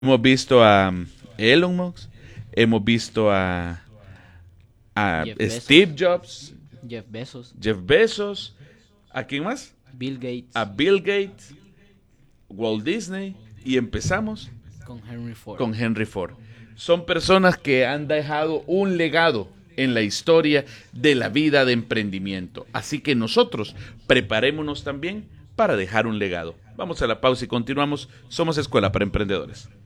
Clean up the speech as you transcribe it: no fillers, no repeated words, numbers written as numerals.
Hemos visto a Elon Musk, hemos visto a Jeff Bezos. Steve Jobs, Jeff Bezos, Jeff Bezos, ¿a quién más? Bill Gates, A Bill Gates, Walt Disney, y empezamos con Henry Ford. con Henry Ford. Son personas que han dejado un legado en la historia de la vida de emprendimiento. Así que nosotros preparémonos también para dejar un legado. Vamos a la pausa y continuamos. Somos Escuela para Emprendedores.